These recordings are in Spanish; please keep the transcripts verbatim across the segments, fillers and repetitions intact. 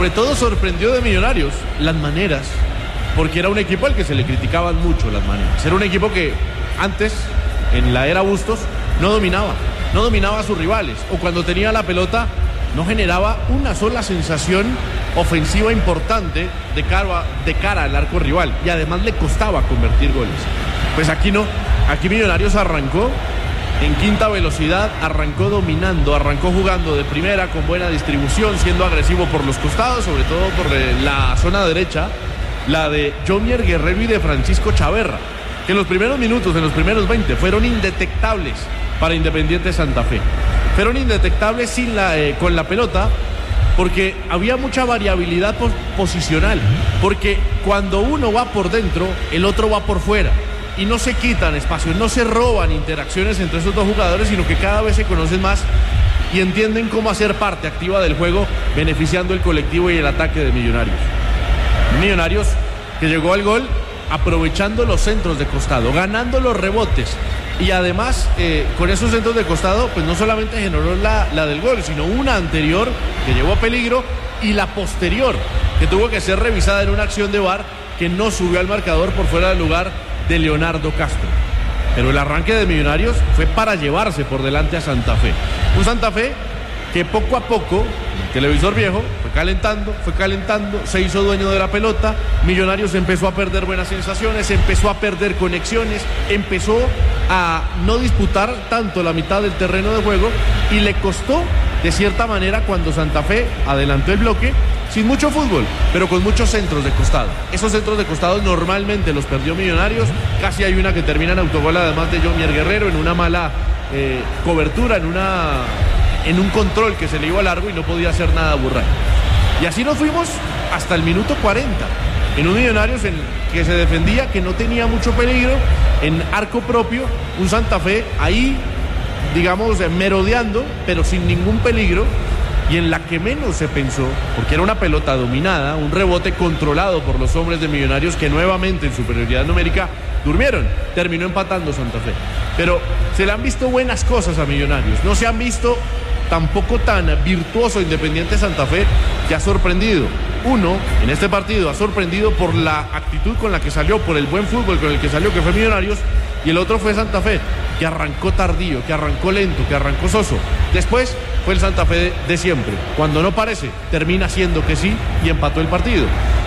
sobre todo sorprendió de Millonarios las maneras, porque era un equipo al que se le criticaban mucho las maneras. Era un equipo que antes, en la era Bustos, no dominaba, no dominaba a sus rivales, o cuando tenía la pelota no generaba una sola sensación ofensiva importante de cara, de cara al arco rival, y además le costaba convertir goles. Pues aquí no, aquí Millonarios arrancó en quinta velocidad, arrancó dominando, arrancó jugando de primera con buena distribución, siendo agresivo por los costados, sobre todo por la zona derecha, la de Jomier Guerrero y de Francisco Chaverra, que en los primeros minutos, en los primeros veinte, fueron indetectables para Independiente Santa Fe. Fueron indetectables sin la, eh, con la pelota, porque había mucha variabilidad pos- posicional, porque cuando uno va por dentro, el otro va por fuera, y no se quitan espacios, no se roban interacciones entre esos dos jugadores, sino que cada vez se conocen más y entienden cómo hacer parte activa del juego, beneficiando el colectivo y el ataque de Millonarios. Millonarios que llegó al gol aprovechando los centros de costado, ganando los rebotes, y además eh, con esos centros de costado pues no solamente generó la, la del gol, sino una anterior que llevó a peligro, y la posterior que tuvo que ser revisada en una acción de V A R que no subió al marcador por fuera del lugar de Leonardo Castro. Pero el arranque de Millonarios fue para llevarse por delante a Santa Fe, un Santa Fe que poco a poco, el televisor viejo, fue calentando, fue calentando, se hizo dueño de la pelota. Millonarios empezó a perder buenas sensaciones, empezó a perder conexiones, empezó a no disputar tanto la mitad del terreno de juego, y le costó de cierta manera cuando Santa Fe adelantó el bloque, sin mucho fútbol, pero con muchos centros de costado. Esos centros de costado normalmente los perdió Millonarios, casi hay una que termina en autogol, además de Jomier Guerrero, en una mala eh, cobertura, en una... en un control que se le iba largo y no podía hacer nada Burray. Y así nos fuimos hasta el minuto cuarenta, en un Millonarios en que se defendía, que no tenía mucho peligro, en arco propio, un Santa Fe ahí, digamos, merodeando, pero sin ningún peligro, y en la que menos se pensó, porque era una pelota dominada, un rebote controlado por los hombres de Millonarios, que nuevamente en superioridad numérica durmieron. Terminó empatando Santa Fe, pero se le han visto buenas cosas a Millonarios, no se han visto tampoco tan virtuoso Independiente Santa Fe, que ha sorprendido. Uno, en este partido, ha sorprendido por la actitud con la que salió, por el buen fútbol con el que salió, que fue Millonarios, y el otro fue Santa Fe, que arrancó tardío, que arrancó lento, que arrancó soso. Después fue el Santa Fe de, de siempre, cuando no parece, termina siendo que sí, y empató el partido.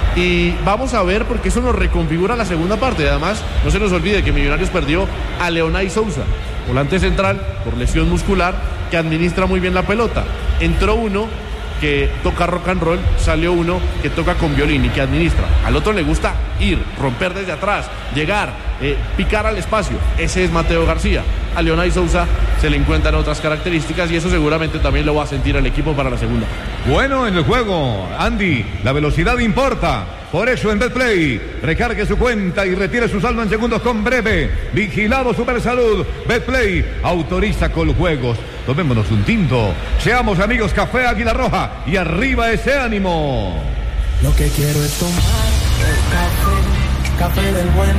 Y vamos a ver, porque eso nos reconfigura la segunda parte. Además, no se nos olvide que Millonarios perdió a Leonay Sousa, volante central, por lesión muscular, que administra muy bien la pelota. Entró uno que toca rock and roll, salió uno que toca con violín y que administra. Al otro le gusta ir, romper desde atrás, llegar, eh, picar al espacio. Ese es Mateo García. A Leonay Sousa se le encuentran otras características, y eso seguramente también lo va a sentir el equipo para la segunda. Bueno, en el juego, Andy, la velocidad importa. Por eso en Betplay, recargue su cuenta y retire su saldo en segundos con Breve. Vigilado Supersalud. Betplay autoriza con juegos. Tomémonos un tinto. Seamos amigos. Café Águila Roja. Y arriba ese ánimo. Lo que quiero es tomar es café, café del bueno.